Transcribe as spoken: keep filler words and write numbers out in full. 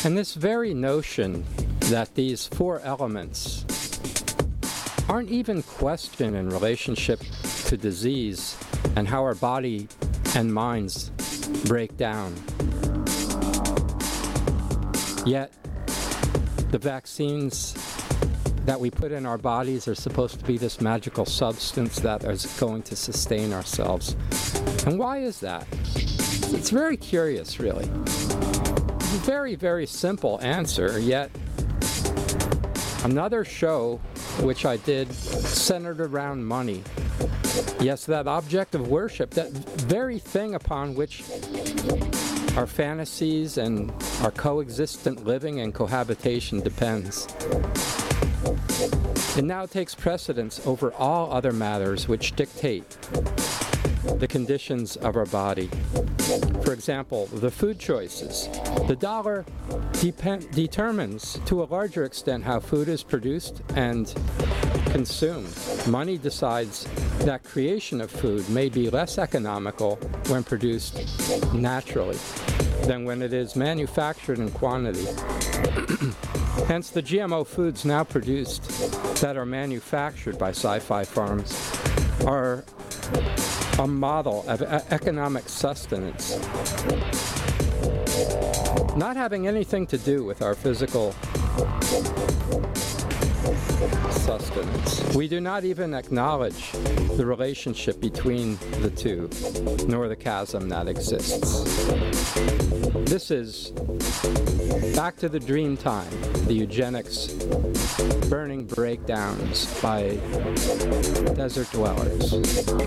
And this very notion that these four elements aren't even questioned in relationship to disease and how our body and minds break down. Yet, the vaccines that we put in our bodies are supposed to be this magical substance that is going to sustain ourselves. And why is that? It's very curious, really. It's a very, very simple answer, yet another show which I did centered around money. Yes, that object of worship, that very thing upon which our fantasies and our coexistent living and cohabitation depends. It now takes precedence over all other matters which dictate the conditions of our body. For example, the food choices. The dollar depend- determines to a larger extent how food is produced and consumed. Money decides that creation of food may be less economical when produced naturally than when it is manufactured in quantity. Hence, the G M O foods now produced that are manufactured by sci-fi farms are a model of e- economic sustenance, not having anything to do with our physical sustenance. We do not even acknowledge the relationship between the two, nor the chasm that exists. This is back to the dream time, the eugenics burning breakdowns by desert dwellers.